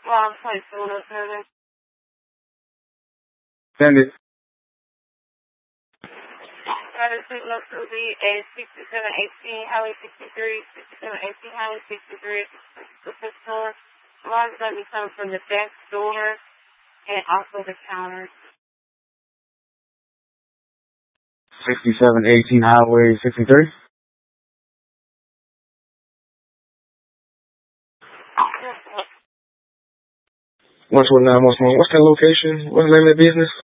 Long Place, Northern. Send it. Driver's signal to be a 6718 Highway 63, 6718 Highway 63, the fifth floor. Alarm's going to be coming from the back door and also the counter. 6718 Highway 63. What's that location? What's the name of the business?